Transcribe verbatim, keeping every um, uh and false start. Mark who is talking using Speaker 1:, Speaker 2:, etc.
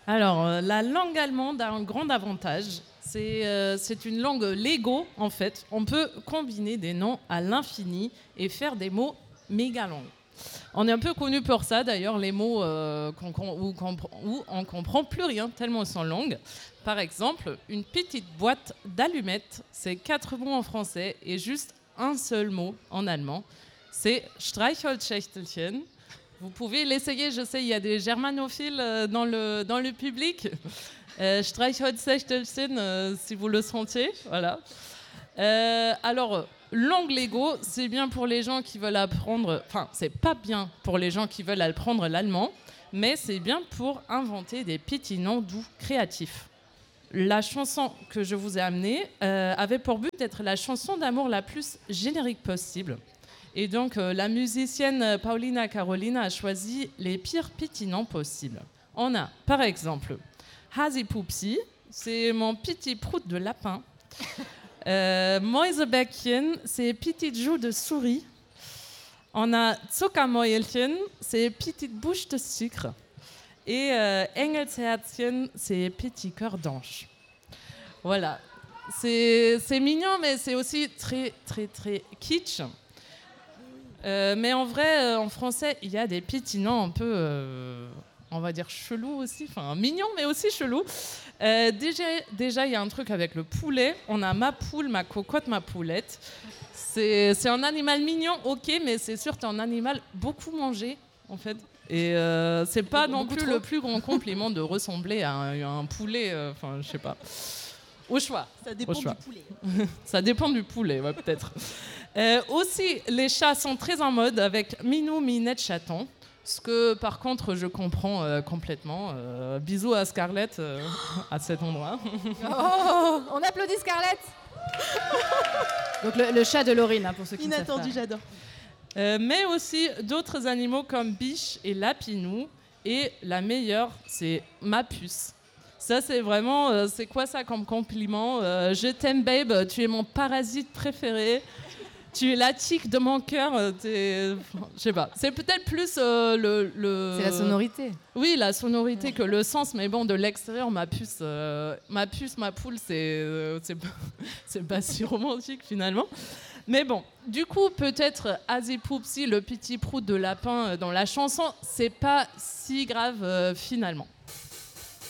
Speaker 1: Alors, euh, la langue allemande a un grand avantage. C'est, euh, c'est une langue Lego, en fait. On peut combiner des noms à l'infini et faire des mots méga longs. On est un peu connu pour ça, d'ailleurs, les mots euh, qu'on, qu'on, où, qu'on, où on ne comprend plus rien, tellement ils sont longues. Par exemple, une petite boîte d'allumettes, c'est quatre mots en français et juste un seul mot en allemand. C'est Streichholzschächtelchen. Vous pouvez l'essayer, je sais, il y a des germanophiles euh, dans, le, dans le public. Euh, Streichholzschächtelchen, euh, si vous le sentiez, voilà. Euh, alors, langue Lego, c'est bien pour les gens qui veulent apprendre... Enfin, c'est pas bien pour les gens qui veulent apprendre l'allemand, mais c'est bien pour inventer des petits noms doux créatifs. La chanson que je vous ai amenée euh, avait pour but d'être la chanson d'amour la plus générique possible. Et donc, euh, la musicienne Paulina Carolina a choisi les pires petits noms possibles. On a, par exemple, Hasi-Pupsi, c'est mon petit prout de lapin. Euh, Mäusebäckchen, c'est petite joue de souris. On a Zuckermäulchen, c'est petite bouche de sucre. Et euh, Engelsherzchen, c'est petit cœur d'ange. Voilà. C'est, c'est mignon, mais c'est aussi très, très, très kitsch. Euh, mais en vrai, euh, en français, il y a des petits noms un peu, euh, on va dire, chelous aussi. Enfin, mignons, mais aussi chelous. Euh, déjà, déjà, il y a un truc avec le poulet. On a ma poule, ma cocotte, ma poulette. C'est, c'est un animal mignon, ok, mais c'est surtout un animal beaucoup mangé, en fait. Et euh, c'est pas non plus trop. Le plus grand compliment de ressembler à un, à un poulet. Enfin, euh, je sais pas. Au choix.
Speaker 2: Ça dépend
Speaker 1: Au choix.
Speaker 2: du poulet.
Speaker 1: Ça dépend du poulet, ouais, peut-être. Euh, aussi, les chats sont très en mode avec Minou, Minette, Chaton. Ce que, par contre, je comprends euh, complètement. Euh, bisous à Scarlett euh, à cet endroit.
Speaker 3: Oh, on applaudit Scarlett. Donc le, le chat de Laurine, hein, pour ceux qui
Speaker 2: Inattendu,
Speaker 3: ne savent pas.
Speaker 2: j'adore.
Speaker 1: Euh, mais aussi d'autres animaux comme Biche et Lapinou. Et la meilleure, c'est ma puce. Ça, c'est vraiment... Euh, c'est quoi ça comme compliment euh, Je t'aime, babe. Tu es mon parasite préféré. Tu es la tique de mon cœur. Je sais pas. C'est peut-être plus euh, le, le...
Speaker 3: C'est la sonorité.
Speaker 1: Oui, la sonorité que le sens. Mais bon, de l'extérieur, ma puce, euh, ma puce, ma poule, c'est, euh, c'est, pas, c'est pas si romantique finalement. Mais bon, du coup, peut-être Hasi-Pupsi, le petit prout de lapin euh, dans la chanson, c'est pas si grave euh, finalement.